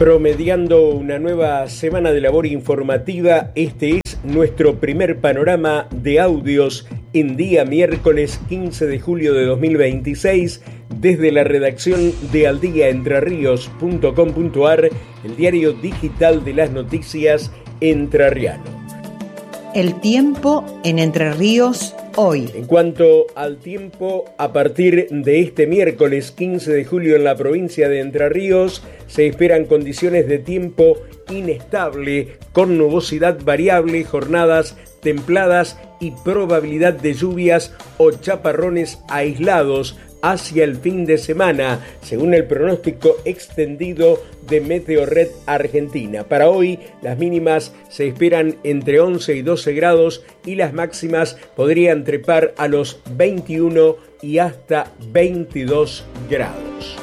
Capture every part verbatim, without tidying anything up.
Promediando una nueva semana de labor informativa, este es nuestro primer panorama de audios en día miércoles quince de julio de dos mil veintiséis desde la redacción de aldiaentrerríos punto com punto ar, el diario digital de las noticias entrerriano. El tiempo en Entre Ríos hoy. En cuanto al tiempo, a partir de este miércoles quince de julio en la provincia de Entre Ríos se esperan condiciones de tiempo inestable con nubosidad variable, jornadas templadas y probabilidad de lluvias o chaparrones aislados hacia el fin de semana, según el pronóstico extendido de Meteorred Argentina. Para hoy, las mínimas se esperan entre once y doce grados y las máximas podrían trepar a los veintiuno y hasta veintidós grados.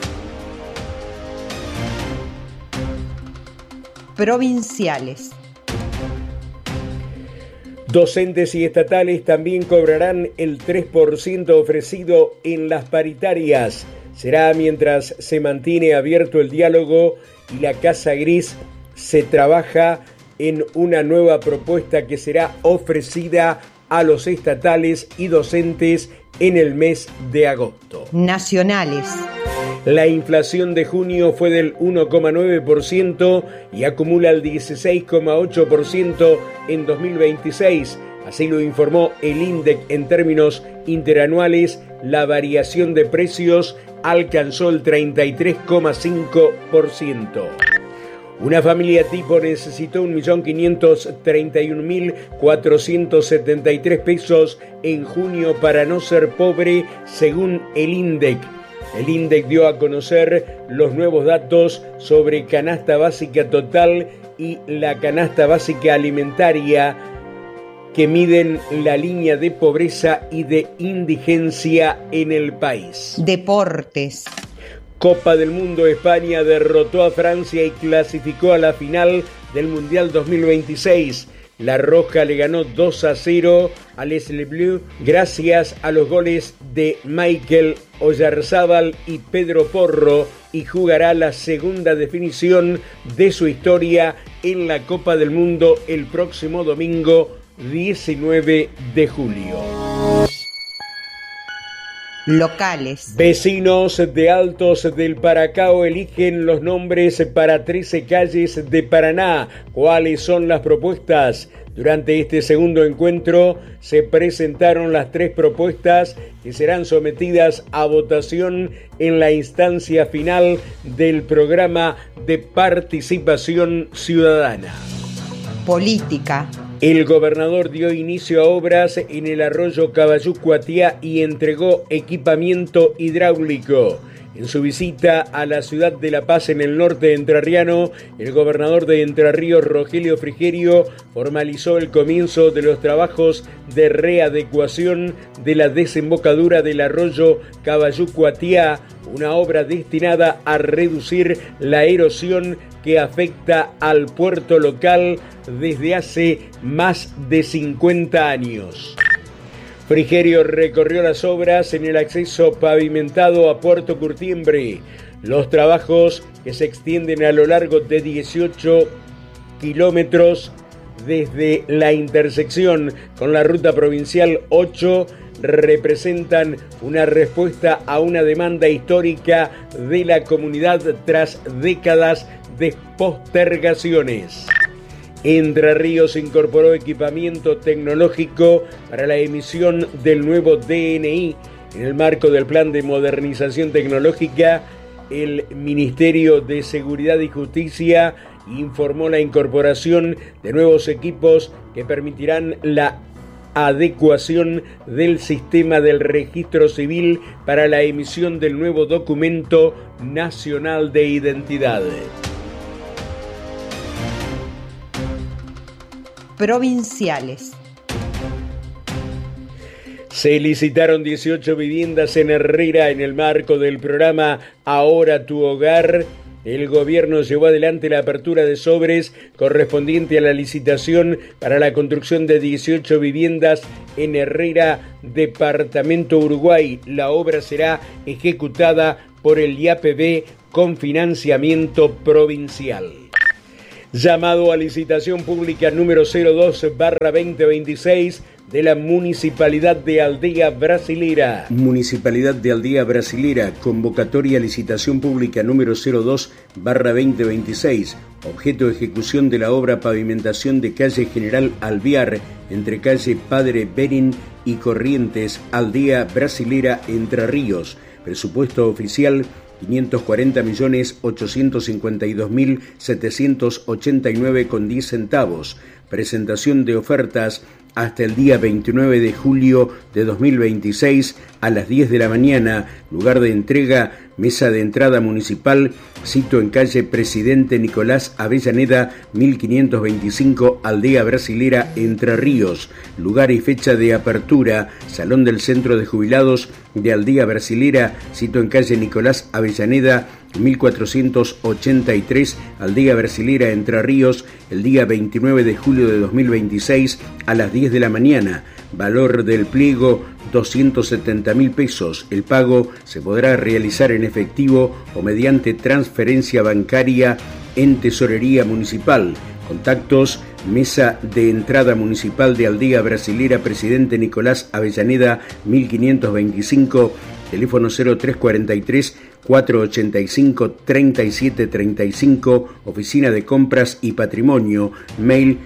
Provinciales. Docentes y estatales también cobrarán el tres por ciento ofrecido en las paritarias. Será mientras se mantiene abierto el diálogo y la Casa Gris se trabaja en una nueva propuesta que será ofrecida a los estatales y docentes en el mes de agosto. Nacionales. La inflación de junio fue del uno coma nueve por ciento y acumula el dieciséis coma ocho por ciento en dos mil veintiséis. Así lo informó el INDEC en términos interanuales. La variación de precios alcanzó el treinta y tres coma cinco por ciento. Una familia tipo necesitó un millón quinientos treinta y un mil cuatrocientos setenta y tres pesos en junio para no ser pobre, según el INDEC. El INDEC dio a conocer los nuevos datos sobre canasta básica total y la canasta básica alimentaria que miden la línea de pobreza y de indigencia en el país. Deportes. Copa del Mundo, España derrotó a Francia y clasificó a la final del Mundial dos mil veintiséis. La Roja le ganó dos a cero a Les Bleus gracias a los goles de Michael Oyarzábal y Pedro Porro y jugará la segunda definición de su historia en la Copa del Mundo el próximo domingo diecinueve de julio. Locales. Vecinos de Altos del Paracao eligen los nombres para trece calles de Paraná. ¿Cuáles son las propuestas? Durante este segundo encuentro se presentaron las tres propuestas que serán sometidas a votación en la instancia final del programa de participación ciudadana. Política. El gobernador dio inicio a obras en el arroyo Cabayú-Cuatiá y entregó equipamiento hidráulico. En su visita a la ciudad de La Paz en el norte entrerriano, el gobernador de Entre Ríos, Rogelio Frigerio, formalizó el comienzo de los trabajos de readecuación de la desembocadura del arroyo Cabayú-Cuatiá, una obra destinada a reducir la erosión que afecta al puerto local desde hace más de cincuenta años. Frigerio recorrió las obras en el acceso pavimentado a Puerto Curtiembre. Los trabajos, que se extienden a lo largo de dieciocho kilómetros desde la intersección con la ruta provincial ocho, representan una respuesta a una demanda histórica de la comunidad tras décadas de postergaciones. Entre Ríos incorporó equipamiento tecnológico para la emisión del nuevo D N I. En el marco del Plan de Modernización Tecnológica, el Ministerio de Seguridad y Justicia informó la incorporación de nuevos equipos que permitirán la adecuación del sistema del registro civil para la emisión del nuevo documento nacional de identidad. Provinciales. Se licitaron dieciocho viviendas en Herrera en el marco del programa Ahora tu Hogar. El gobierno llevó adelante la apertura de sobres correspondiente a la licitación para la construcción de dieciocho viviendas en Herrera, departamento Uruguay. La obra será ejecutada por el I A P B con financiamiento provincial. Llamado a licitación pública número cero dos barra veinte veintiséis de la Municipalidad de Aldea Brasilera. Municipalidad de Aldea Brasilera, convocatoria a licitación pública número cero dos barra veinte veintiséis, objeto de ejecución de la obra pavimentación de calle General Alvear, entre calle Padre Berín y Corrientes, Aldea Brasilera, Entre Ríos. Presupuesto oficial quinientos cuarenta millones ochocientos cincuenta y dos mil setecientos ochenta y nueve con diez centavos. Presentación de ofertas hasta el día veintinueve de julio de dos mil veintiséis a las diez de la mañana. Lugar de entrega, mesa de entrada municipal, sitio en calle Presidente Nicolás Avellaneda mil quinientos veinticinco, Aldea Brasilera, Entre Ríos. Lugar y fecha de apertura, Salón del Centro de Jubilados de Aldea Brasilera, sitio en calle Nicolás Avellaneda mil cuatrocientos ochenta y tres, Aldea Brasilera, Entre Ríos, el día veintinueve de julio de dos mil veintiséis a las diez de la mañana. Valor del pliego doscientos setenta mil pesos. El pago se podrá realizar en efectivo o mediante transferencia bancaria en Tesorería Municipal. Contactos: Mesa de Entrada Municipal de Aldea Brasilera, Presidente Nicolás Avellaneda mil quinientos veinticinco, teléfono cero tres cuarenta y tres, cuatrocientos ochenta y cinco, treinta y siete treinta y cinco, Oficina de Compras y Patrimonio, mail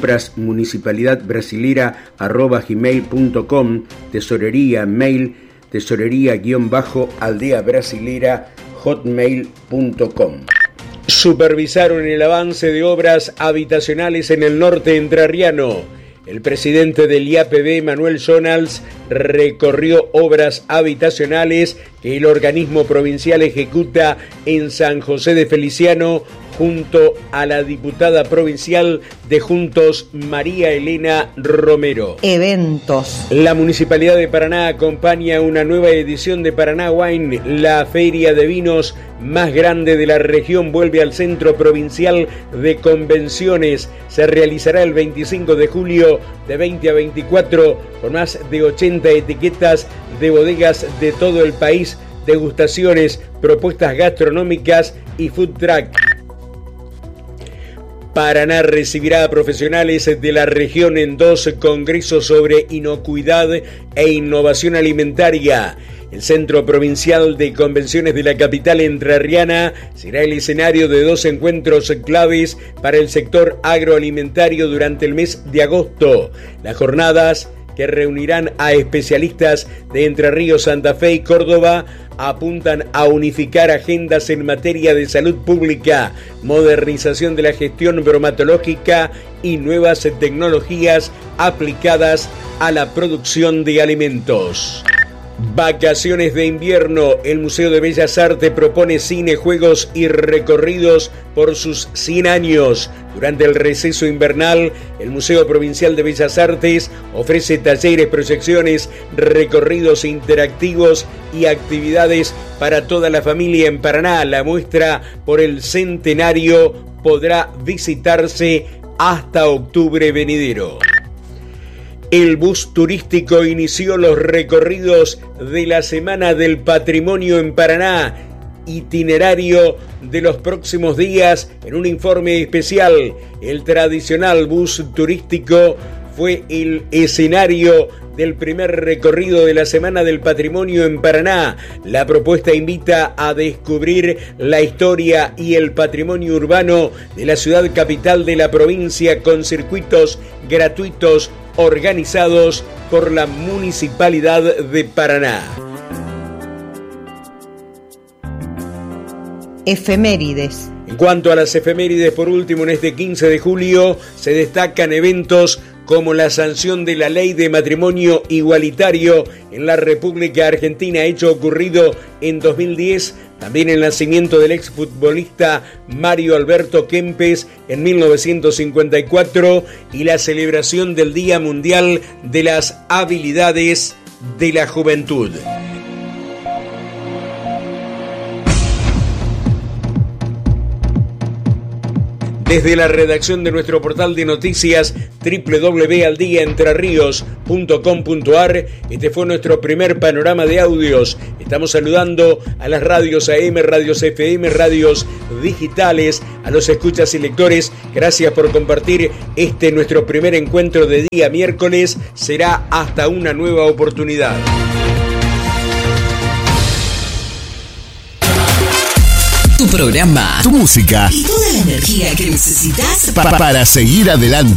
comprasmunicipalidadbrasilera arroba gmail punto com, tesorería, mail tesorería-aldea brasilera hotmail punto com. Supervisaron el avance de obras habitacionales en el norte entrerriano. El presidente del I A P B, Manuel Sonals, recorrió obras habitacionales que el organismo provincial ejecuta en San José de Feliciano, junto a la diputada provincial de Juntos, María Elena Romero. Eventos. La Municipalidad de Paraná acompaña una nueva edición de Paraná Wine. La feria de vinos más grande de la región vuelve al Centro Provincial de Convenciones. Se realizará el veinticinco de julio de veinte a veinticuatro con más de ochenta etiquetas de bodegas de todo el país, degustaciones, propuestas gastronómicas y food truck. Paraná recibirá a profesionales de la región en dos congresos sobre inocuidad e innovación alimentaria. El Centro Provincial de Convenciones de la capital entrerriana será el escenario de dos encuentros claves para el sector agroalimentario durante el mes de agosto. Las jornadas, que reunirán a especialistas de Entre Ríos, Santa Fe y Córdoba, apuntan a unificar agendas en materia de salud pública, modernización de la gestión bromatológica y nuevas tecnologías aplicadas a la producción de alimentos. Vacaciones de invierno. El Museo de Bellas Artes propone cine, juegos y recorridos por sus cien años. Durante el receso invernal, el Museo Provincial de Bellas Artes ofrece talleres, proyecciones, recorridos interactivos y actividades para toda la familia en Paraná. La muestra por el centenario podrá visitarse hasta octubre venidero. El bus turístico inició los recorridos de la Semana del Patrimonio en Paraná, itinerario de los próximos días. En un informe especial, el tradicional bus turístico fue el escenario del primer recorrido de la Semana del Patrimonio en Paraná. La propuesta invita a descubrir la historia y el patrimonio urbano de la ciudad capital de la provincia con circuitos gratuitos organizados por la Municipalidad de Paraná. Efemérides. En cuanto a las efemérides, por último, en este quince de julio se destacan eventos como la sanción de la Ley de Matrimonio Igualitario en la República Argentina, hecho ocurrido en dos mil diez, también el nacimiento del exfutbolista Mario Alberto Kempes en mil novecientos cincuenta y cuatro y la celebración del Día Mundial de las Habilidades de la Juventud. Desde la redacción de nuestro portal de noticias doble u doble u doble u punto al día entre ríos punto com punto a r, este fue nuestro primer panorama de audios. Estamos saludando a las radios A M, radios F M, radios digitales, a los escuchas y lectores. Gracias por compartir este nuestro primer encuentro de día miércoles. Será hasta una nueva oportunidad. Tu programa, tu música y toda la energía que necesitas pa- para seguir adelante.